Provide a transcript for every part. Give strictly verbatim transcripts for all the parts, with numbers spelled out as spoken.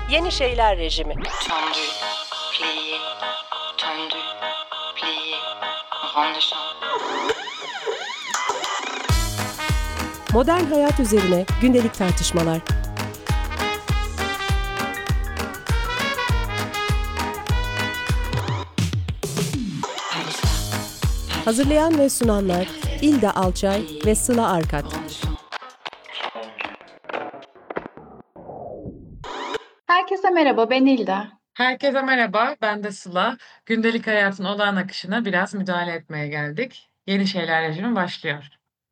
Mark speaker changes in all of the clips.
Speaker 1: Yeni şeyler rejimi.
Speaker 2: Tendu, plié, tendu, plié, rond de chambre.
Speaker 1: Modern hayat üzerine gündelik tartışmalar. Hazırlayan ve sunanlar İlda Alçay ve Sıla Arkat.
Speaker 2: Rond de chambre.
Speaker 3: Herkese merhaba, ben İlda.
Speaker 4: Herkese merhaba, ben de Sıla. Gündelik hayatın olağan akışına biraz müdahale etmeye geldik. Yeni şeyler rejimi başlıyor.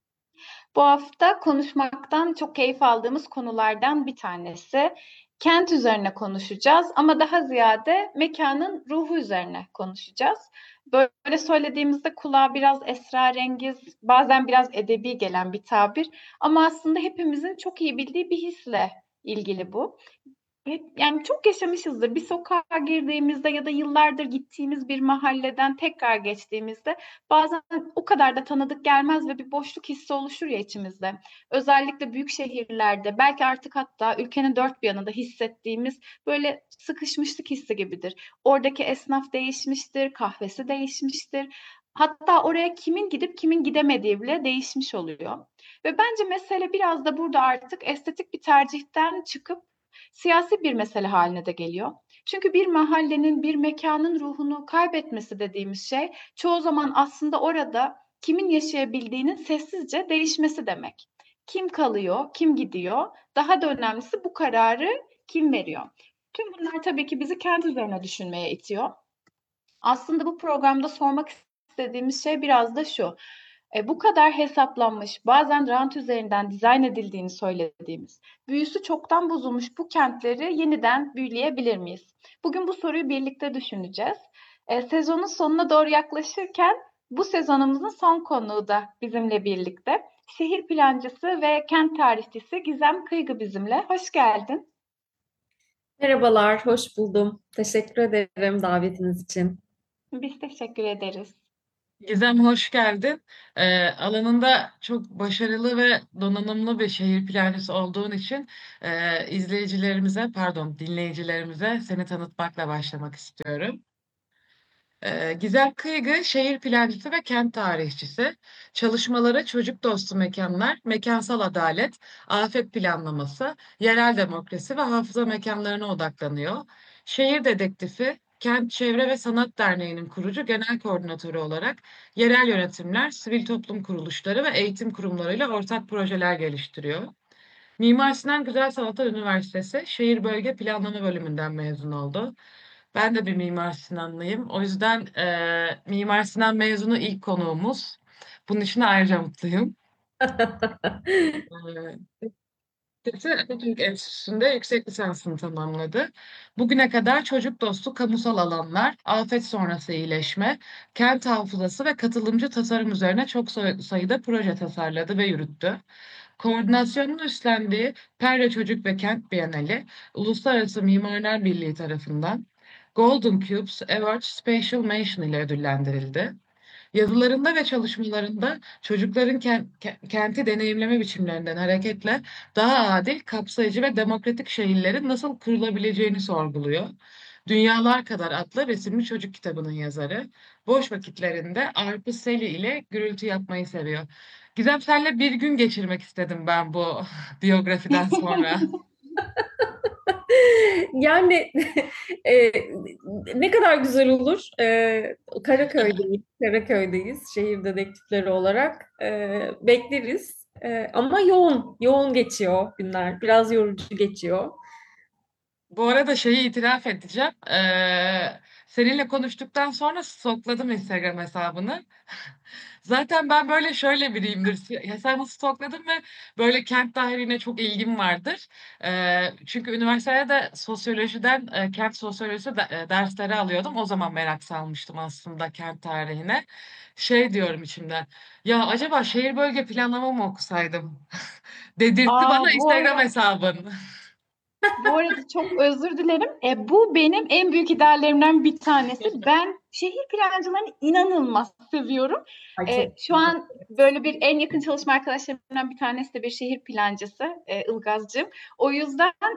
Speaker 3: Bu hafta konuşmaktan çok keyif aldığımız konulardan bir tanesi. Kent üzerine konuşacağız ama daha ziyade mekanın ruhu üzerine konuşacağız. Böyle söylediğimizde kulağa biraz esrarengiz, bazen biraz edebi gelen bir tabir ama aslında hepimizin çok iyi bildiği bir hisle ilgili bu. Hep, yani çok yaşamışızdır. Bir sokağa girdiğimizde ya da yıllardır gittiğimiz bir mahalleden tekrar geçtiğimizde bazen o kadar da tanıdık gelmez ve bir boşluk hissi oluşur ya içimizde. Özellikle büyük şehirlerde, belki artık hatta ülkenin dört bir yanında hissettiğimiz böyle sıkışmışlık hissi gibidir. Oradaki esnaf değişmiştir, kahvesi değişmiştir. Hatta oraya kimin gidip kimin gidemediği bile değişmiş oluyor. Ve bence mesele biraz da burada artık estetik bir tercihten çıkıp siyasi bir mesele haline de geliyor. Çünkü bir mahallenin, bir mekanın ruhunu kaybetmesi dediğimiz şey çoğu zaman aslında orada kimin yaşayabildiğinin sessizce değişmesi demek. Kim kalıyor, kim gidiyor? Daha da önemlisi bu kararı kim veriyor? Tüm bunlar tabii ki bizi kent üzerine düşünmeye itiyor. Aslında bu programda sormak istediğimiz şey biraz da şu. E, bu kadar hesaplanmış, bazen rant üzerinden dizayn edildiğini söylediğimiz, büyüsü çoktan bozulmuş bu kentleri yeniden büyüleyebilir miyiz? Bugün bu soruyu birlikte düşüneceğiz. E, sezonun sonuna doğru yaklaşırken bu sezonumuzun son konuğu da bizimle birlikte. Şehir plancısı ve kent tarihçisi Gizem Kıygı bizimle. Hoş geldin.
Speaker 5: Merhabalar, hoş buldum. Teşekkür ederim davetiniz için.
Speaker 3: Biz teşekkür ederiz.
Speaker 4: Gizem hoş geldin. Ee, alanında çok başarılı ve donanımlı bir şehir plancısı olduğun için e, izleyicilerimize, pardon dinleyicilerimize seni tanıtmakla başlamak istiyorum. Ee, Gizem Kıygı, şehir plancısı ve kent tarihçisi. Çalışmaları çocuk dostu mekanlar, mekansal adalet, afet planlaması, yerel demokrasi ve hafıza mekanlarına odaklanıyor. Şehir dedektifi, Kent Çevre ve Sanat Derneği'nin kurucu genel koordinatörü olarak yerel yönetimler, sivil toplum kuruluşları ve eğitim kurumlarıyla ortak projeler geliştiriyor. Mimar Sinan Güzel Sanatlar Üniversitesi Şehir Bölge Planlama bölümünden mezun oldu. Ben de bir Mimar Sinanlıyım. O yüzden eee, Mimar Sinan mezunu ilk konuğumuz. Bunun için ayrıca mutluyum. Eee, Kendisi Atatürk Enstitüsü'nde yüksek lisansını tamamladı. Bugüne kadar çocuk dostu kamusal alanlar, afet sonrası iyileşme, kent hafızası ve katılımcı tasarım üzerine çok say- sayıda proje tasarladı ve yürüttü. Koordinasyonunu üstlendiği Perre Çocuk ve Kent Bienali, Uluslararası Mimarlar Birliği tarafından Golden Cubes Award Special Mention ile ödüllendirildi. Yazılarında ve çalışmalarında çocukların ken- ke- kenti deneyimleme biçimlerinden hareketle daha adil, kapsayıcı ve demokratik şehirlerin nasıl kurulabileceğini sorguluyor. Dünyalar Kadar adlı resimli çocuk kitabının yazarı. Boş vakitlerinde Arpı Seli ile gürültü yapmayı seviyor. Gizem, senle bir gün geçirmek istedim ben bu biyografiden sonra.
Speaker 5: Yani e, ne kadar güzel olur. E, Karaköy'deyiz, Karaköy'deyiz şehir dedektifleri olarak. E, bekleriz. E, ama yoğun, yoğun geçiyor günler. Biraz yorucu geçiyor.
Speaker 4: Bu arada şeyi itiraf edeceğim. Ee, seninle konuştuktan sonra stalkladım Instagram hesabını. Zaten ben böyle şöyle biriyimdir. Hesabını stalkladım ve böyle kent tarihine çok ilgim vardır. Ee, çünkü üniversitede de sosyolojiden e, kent sosyolojisi de, e, dersleri alıyordum. O zaman merak salmıştım aslında kent tarihine. Şey diyorum içimden. Ya acaba şehir bölge planlama mı okusaydım? Dedirtti
Speaker 3: Aa,
Speaker 4: bana
Speaker 3: bu
Speaker 4: Instagram
Speaker 3: arada
Speaker 4: hesabın.
Speaker 3: Bu arada çok özür dilerim. E, bu benim en büyük ideallerimden bir tanesi. Ben şehir plancılarını inanılmaz seviyorum.
Speaker 5: Ay
Speaker 3: E,
Speaker 5: çok
Speaker 3: şu an böyle bir en yakın çalışma arkadaşlarımdan bir tanesi de bir şehir plancısı, e, Ilgazcığım. O yüzden yani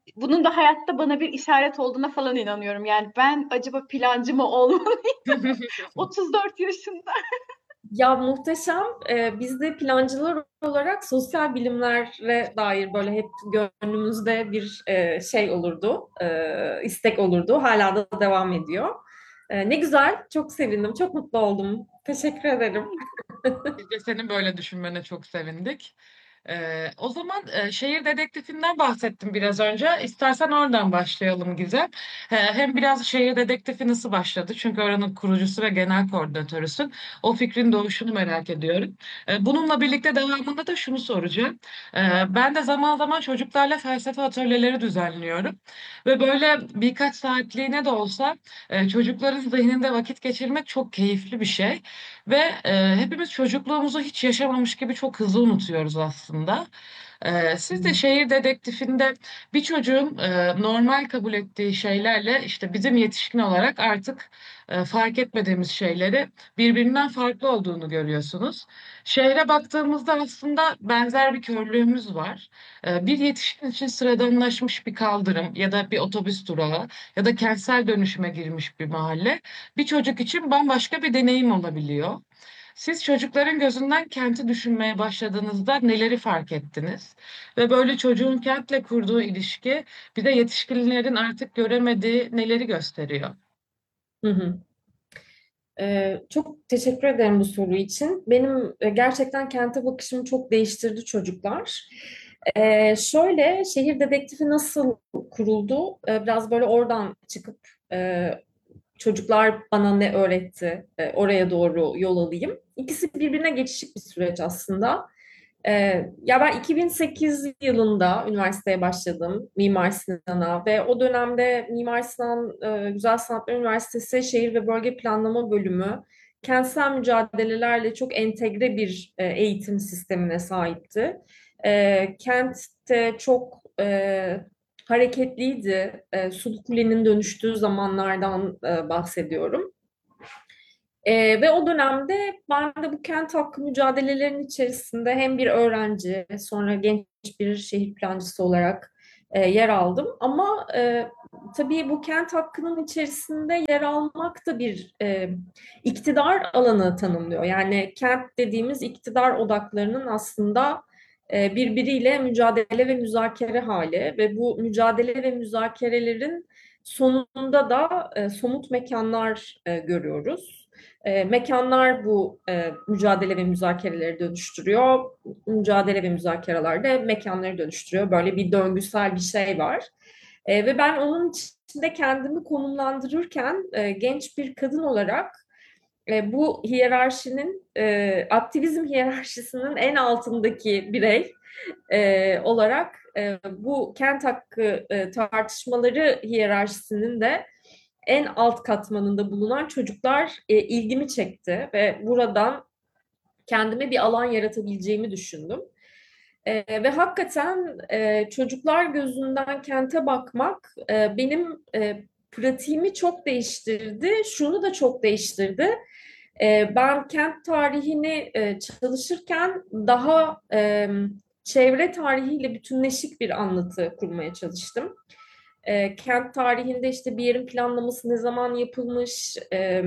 Speaker 3: bunun da hayatta bana bir işaret olduğuna falan inanıyorum. Yani ben acaba plancı mı olmalıyım otuz dört yaşında?
Speaker 5: Ya muhteşem. Ee, biz de plancılar olarak sosyal bilimlere dair böyle hep gönlümüzde bir e, şey olurdu, e, istek olurdu. Hala da devam ediyor. E, ne güzel, çok sevindim, çok mutlu oldum. Teşekkür ederim.
Speaker 4: Biz de senin böyle düşünmene çok sevindik. Ee, o zaman e, şehir dedektifinden bahsettim biraz önce. İstersen oradan başlayalım Gizem. He- hem biraz şehir dedektifi nasıl başladı? Çünkü oranın kurucusu ve genel koordinatörüsün. O fikrin doğuşunu merak ediyorum. Ee, bununla birlikte devamında da şunu soracağım. Ee, ben de zaman zaman çocuklarla felsefe atölyeleri düzenliyorum. Ve böyle birkaç saatliğine de olsa e, çocukların zihninde vakit geçirmek çok keyifli bir şey. Ve e, hepimiz çocukluğumuzu hiç yaşamamış gibi çok hızlı unutuyoruz aslında. E, siz de şehir dedektifinde bir çocuğun e, normal kabul ettiği şeylerle işte bizim yetişkin olarak artık e, fark etmediğimiz şeyleri birbirinden farklı olduğunu görüyorsunuz. Şehre baktığımızda aslında benzer bir körlüğümüz var. E, bir yetişkin için sıradanlaşmış bir kaldırım ya da bir otobüs durağı ya da kentsel dönüşüme girmiş bir mahalle bir çocuk için bambaşka bir deneyim olabiliyor. Siz çocukların gözünden kenti düşünmeye başladığınızda neleri fark ettiniz? Ve böyle çocuğun kentle kurduğu ilişki bir de yetişkinlerin artık göremediği neleri gösteriyor?
Speaker 5: Hı hı. Ee, çok teşekkür ederim bu soru için. Benim e, gerçekten kente bakışımı çok değiştirdi çocuklar. Ee, şöyle, şehir dedektifi nasıl kuruldu? Ee, biraz böyle oradan çıkıp e, çocuklar bana ne öğretti, e, oraya doğru yol alayım. İkisi birbirine geçişik bir süreç aslında. Ee, ya ben iki bin sekiz yılında üniversiteye başladım Mimar Sinan'a ve o dönemde Mimar Sinan e, Güzel Sanatlar Üniversitesi Şehir ve Bölge Planlama Bölümü kentsel mücadelelerle çok entegre bir e, eğitim sistemine sahipti. E, kentte çok e, hareketliydi. E, Sulukule'nin dönüştüğü zamanlardan e, bahsediyorum. Ee, ve o dönemde ben de bu kent hakkı mücadelelerinin içerisinde hem bir öğrenci, sonra genç bir şehir plancısı olarak e, yer aldım. Ama e, tabii bu kent hakkının içerisinde yer almak da bir e, iktidar alanı tanımlıyor. Yani kent dediğimiz iktidar odaklarının aslında e, birbiriyle mücadele ve müzakere hali ve bu mücadele ve müzakerelerin sonunda da e, somut mekanlar e, görüyoruz. E, mekanlar bu e, mücadele ve müzakereleri dönüştürüyor. Mücadele ve müzakereler de mekanları dönüştürüyor. Böyle bir döngüsel bir şey var. E, ve ben onun içinde kendimi konumlandırırken e, genç bir kadın olarak e, bu hiyerarşinin, e, aktivizm hiyerarşisinin en altındaki birey e, olarak e, bu kent hakkı e, tartışmaları hiyerarşisinin de en alt katmanında bulunan çocuklar e, ilgimi çekti ve buradan kendime bir alan yaratabileceğimi düşündüm. E, ve hakikaten e, çocuklar gözünden kente bakmak e, benim e, pratiğimi çok değiştirdi. Şunu da çok değiştirdi. E, ben kent tarihini e, çalışırken daha e, çevre tarihiyle bütünleşik bir anlatı kurmaya çalıştım. E, kent tarihinde işte bir yerin planlaması ne zaman yapılmış, e,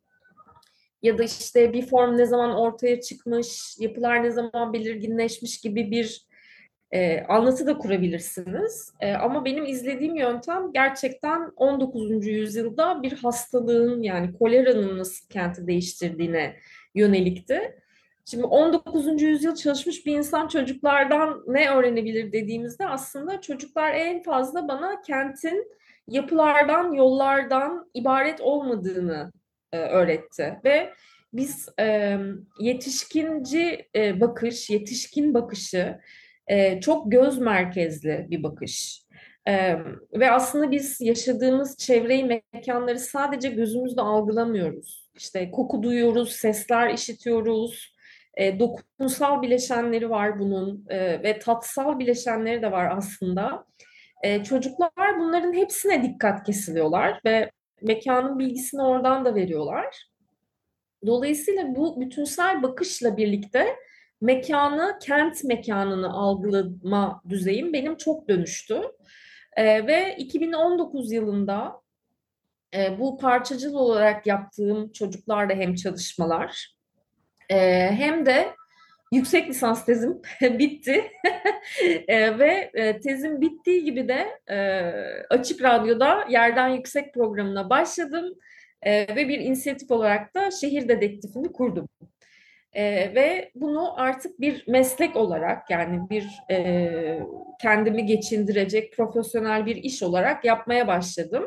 Speaker 5: ya da işte bir form ne zaman ortaya çıkmış, yapılar ne zaman belirginleşmiş gibi bir e, anlatı da kurabilirsiniz. E, ama benim izlediğim yöntem gerçekten on dokuzuncu yüzyılda bir hastalığın, yani koleranın nasıl kenti değiştirdiğine yönelikti. Şimdi on dokuzuncu yüzyıl çalışmış bir insan çocuklardan ne öğrenebilir dediğimizde aslında çocuklar en fazla bana kentin yapılardan, yollardan ibaret olmadığını e, öğretti. Ve biz e, yetişkinci e, bakış, yetişkin bakışı e, çok göz merkezli bir bakış. E, ve aslında biz yaşadığımız çevreyi, mekanları sadece gözümüzle algılamıyoruz. İşte koku duyuyoruz, sesler işitiyoruz, e, dokunsal bileşenleri var bunun e, ve tatsal bileşenleri de var aslında. E, çocuklar bunların hepsine dikkat kesiliyorlar ve mekanın bilgisini oradan da veriyorlar. Dolayısıyla bu bütünsel bakışla birlikte mekanı, kent mekanını algılama düzeyim benim çok dönüştü. E, ve iki bin on dokuz yılında e, bu parçacıl olarak yaptığım çocuklarla hem çalışmalar e, hem de yüksek lisans tezim bitti. E, ve e, tezim bittiği gibi de e, Açık Radyo'da Yerden Yüksek programına başladım. E, ve bir inisiyatif olarak da şehir dedektifini kurdum. E, ve bunu artık bir meslek olarak, yani bir e, kendimi geçindirecek profesyonel bir iş olarak yapmaya başladım.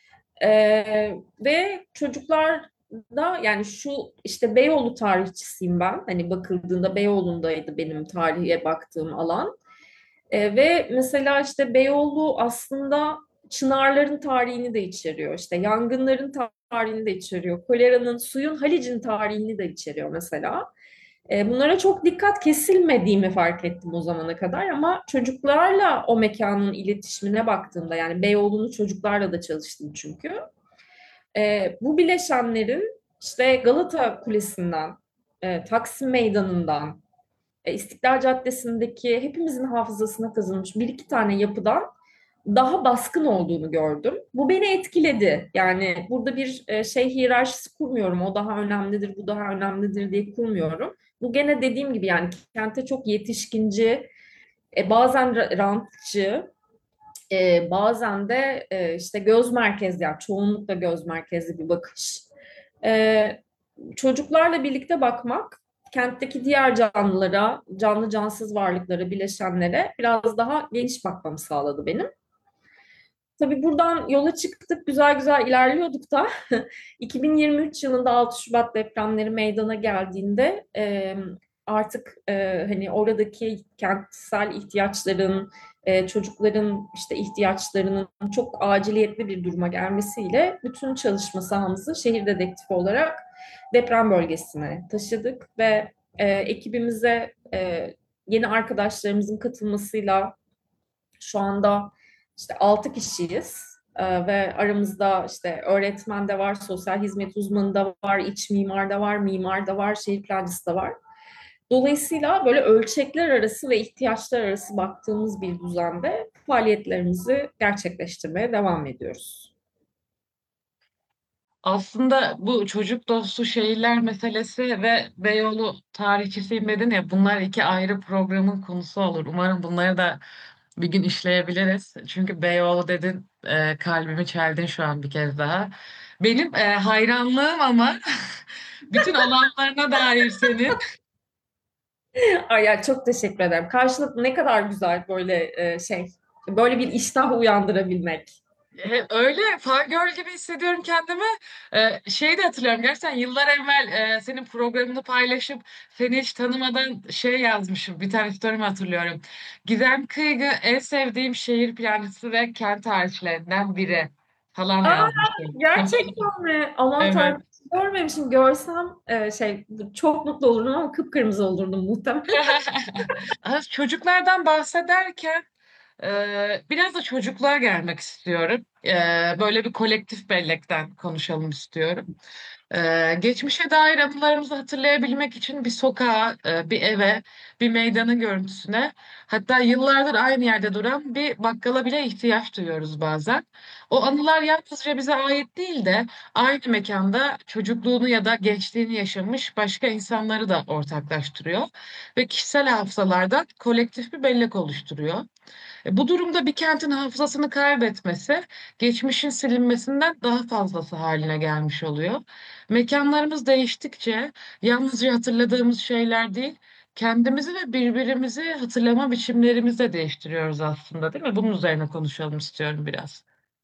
Speaker 5: Ee, ve çocuklar da, yani şu işte Beyoğlu tarihçisiyim ben. Hani bakıldığında Beyoğlu'ndaydı benim tarihe baktığım alan. Ee, ve mesela işte Beyoğlu aslında çınarların tarihini de içeriyor. İşte yangınların tarihini de içeriyor. Koleranın, suyun, Halic'in tarihini de içeriyor mesela. E, bunlara çok dikkat kesilmediğimi fark ettim o zamana kadar, ama çocuklarla o mekanın iletişimine baktığımda, yani Beyoğlu'nu çocuklarla da çalıştım çünkü. E, bu bileşenlerin işte Galata Kulesi'nden, e, Taksim Meydanı'ndan, e, İstiklal Caddesi'ndeki hepimizin hafızasına kazınmış bir iki tane yapıdan daha baskın olduğunu gördüm. Bu beni etkiledi. Yani burada bir e, şey hiyerarşisi kurmuyorum. O daha önemlidir, bu daha önemlidir diye kurmuyorum. Bu gene dediğim gibi, yani kente çok yetişkinci, e, bazen ra- rantçı, e, bazen de e, işte göz merkezli, yani çoğunlukla göz merkezli bir bakış. E, Çocuklarla birlikte bakmak, kentteki diğer canlılara, canlı cansız varlıklara, bileşenlere biraz daha geniş bakmamı sağladı benim. Tabii buradan yola çıktık, güzel güzel ilerliyorduk da iki bin yirmi üç yılında altı Şubat depremleri meydana geldiğinde e, artık e, hani oradaki kentsel ihtiyaçların, e, çocukların işte ihtiyaçlarının çok aciliyetli bir duruma gelmesiyle bütün çalışma sahamızı şehir dedektifi olarak deprem bölgesine taşıdık ve e, ekibimize e, yeni arkadaşlarımızın katılmasıyla şu anda işte altı kişiyiz. Ee, ve aramızda işte öğretmen de var, sosyal hizmet uzmanı da var, iç mimar da var, mimar da var, şehir plancısı da var. Dolayısıyla böyle ölçekler arası ve ihtiyaçlar arası baktığımız bir düzende faaliyetlerimizi gerçekleştirmeye devam ediyoruz.
Speaker 4: Aslında bu çocuk dostu şehirler meselesi ve Beyoğlu tarihçisiyim dedin ya, bunlar iki ayrı programın konusu olur. Umarım bunları da bir gün işleyebiliriz. Çünkü Beyoğlu dedin, e, kalbimi çeldin şu an bir kez daha. Benim e, hayranlığım ama bütün alanlarına dair senin.
Speaker 5: Ay ya, çok teşekkür ederim. Karşılıklı ne kadar güzel böyle e, şey, böyle bir iştah uyandırabilmek.
Speaker 4: He, öyle fangirl gibi hissediyorum kendimi. Ee, şeyi de hatırlıyorum. Gerçekten yıllar evvel e, senin programını paylaşıp seni hiç tanımadan şey yazmışım. Bir tane story'mi hatırlıyorum. Gizem Kıygı en sevdiğim şehir plancısı ve kent tarihçilerinden biri falan yazmışım.
Speaker 5: Gerçekten mi? Aman
Speaker 4: Evet.
Speaker 5: Tanrım, hiç görmemişim. Görsem e, şey çok mutlu olurdum, ama kıpkırmızı olurdum muhtemelen.
Speaker 4: Az çocuklardan bahsederken e, biraz da çocukluğa gelmek istiyorum. E, böyle bir kolektif bellekten konuşalım istiyorum. Ee, geçmişe dair anılarımızı hatırlayabilmek için bir sokağa, e, bir eve, bir meydanın görüntüsüne, hatta yıllardır aynı yerde duran bir bakkala bile ihtiyaç duyuyoruz bazen. O anılar yalnızca bize ait değil de aynı mekanda çocukluğunu ya da gençliğini yaşamış başka insanları da ortaklaştırıyor ve kişisel hafızalardan kolektif bir bellek oluşturuyor. E, Bu durumda bir kentin hafızasını kaybetmesi, geçmişin silinmesinden daha fazlası haline gelmiş oluyor. Mekanlarımız değiştikçe yalnızca hatırladığımız şeyler değil, kendimizi ve birbirimizi hatırlama biçimlerimizi de değiştiriyoruz aslında, değil mi? Bunun üzerine konuşalım istiyorum biraz.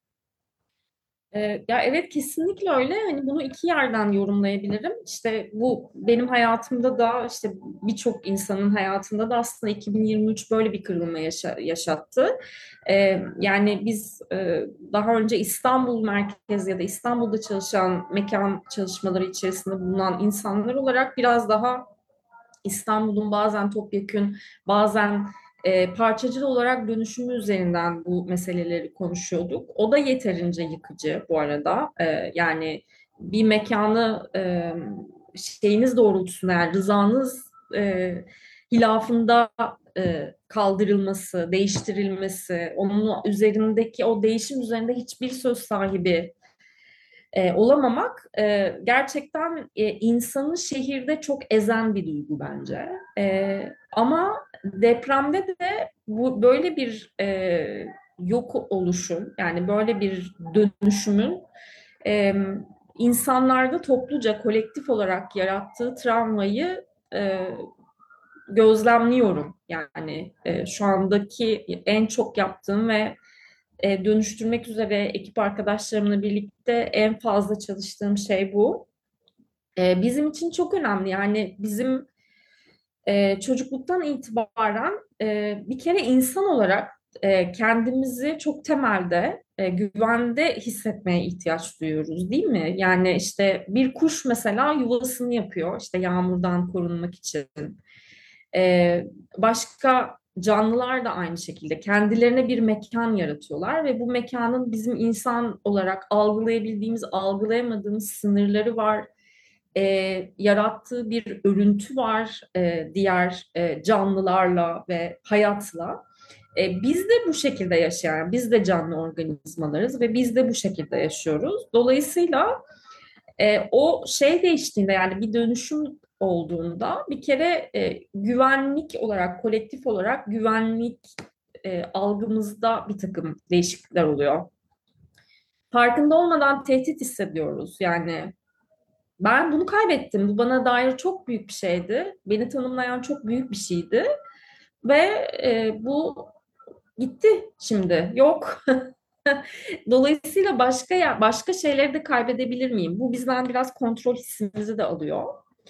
Speaker 5: E, ya evet, kesinlikle öyle. Hani bunu iki yerden yorumlayabilirim. İşte bu benim hayatımda da, işte birçok insanın hayatında da aslında iki bin yirmi üç böyle bir kırılma yaşa- yaşattı. E, yani biz e, daha önce İstanbul merkezi ya da İstanbul'da çalışan mekan çalışmaları içerisinde bulunan insanlar olarak biraz daha İstanbul'un bazen topyekün, bazen e, parçacıl olarak dönüşümü üzerinden bu meseleleri konuşuyorduk. O da yeterince yıkıcı bu arada. E, yani bir mekanı e, şeyiniz doğrultusunda, yani rızanız e, hilafında e, kaldırılması, değiştirilmesi, onun üzerindeki o değişim üzerinde hiçbir söz sahibi e, olamamak e, gerçekten e, insanı şehirde çok ezen bir duygu bence. E, ama depremde de bu böyle bir e, yok oluşum, yani böyle bir dönüşümün e, insanlarda topluca, kolektif olarak yarattığı travmayı e, gözlemliyorum. Yani e, şu andaki en çok yaptığım ve e, dönüştürmek üzere ekip arkadaşlarımla birlikte en fazla çalıştığım şey bu. E, bizim için çok önemli. Yani bizim e, çocukluktan itibaren e, bir kere insan olarak e, kendimizi çok temelde e, güvende hissetmeye ihtiyaç duyuyoruz, değil mi? Yani işte bir kuş mesela yuvasını yapıyor, işte yağmurdan korunmak için. E, başka canlılar da aynı şekilde kendilerine bir mekan yaratıyorlar ve bu mekanın bizim insan olarak algılayabildiğimiz, algılayamadığımız sınırları var, e, yarattığı bir örüntü var e, diğer e, canlılarla ve hayatla. E, biz de bu şekilde yaşayan, biz de canlı organizmalarız ve biz de bu şekilde yaşıyoruz. Dolayısıyla e, o şey değiştiğinde, yani bir dönüşüm olduğunda bir kere e, güvenlik olarak, kolektif olarak güvenlik e, algımızda bir takım değişiklikler oluyor. Farkında olmadan tehdit hissediyoruz. Yani ben bunu kaybettim. Bu bana dair çok büyük bir şeydi. Beni tanımlayan çok büyük bir şeydi. Ve e, bu gitti şimdi. Yok. Dolayısıyla başka ya başka şeyleri de kaybedebilir miyim? Bu bizden biraz kontrol hissimizi de alıyor.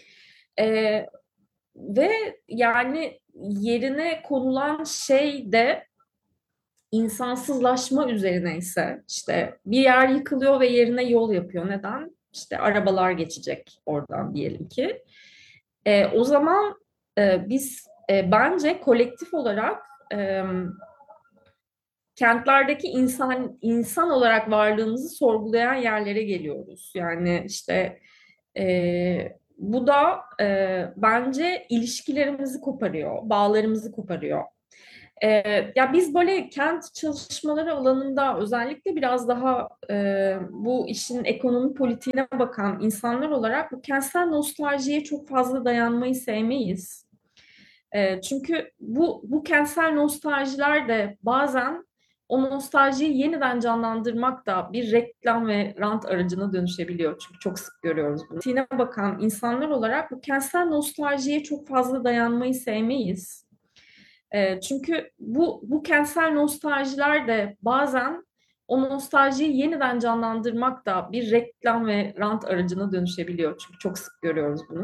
Speaker 5: E, ve yani yerine konulan şey de insansızlaşma üzerine ise, işte bir yer yıkılıyor ve yerine yol yapıyor. Neden? İşte arabalar geçecek oradan diyelim ki. E, o zaman e, biz e, bence kolektif olarak e, kentlerdeki insan insan olarak varlığımızı sorgulayan yerlere geliyoruz. Yani işte e, bu da e, bence ilişkilerimizi koparıyor, bağlarımızı koparıyor. Ee, ya biz böyle kent çalışmaları alanında özellikle biraz daha e, bu işin ekonomi politiğine bakan insanlar olarak bu kentsel nostaljiye çok fazla dayanmayı sevmeyiz. E, çünkü bu bu kentsel nostaljiler de bazen o nostaljiyi yeniden canlandırmak da bir reklam ve rant aracına dönüşebiliyor. Çünkü çok sık görüyoruz bunu. Politiğine bakan insanlar olarak bu kentsel nostaljiye çok fazla dayanmayı sevmeyiz. E, çünkü bu bu kentsel nostaljiler de bazen o nostaljiyi yeniden canlandırmak da bir reklam ve rant aracına dönüşebiliyor. Çünkü çok sık görüyoruz bunu.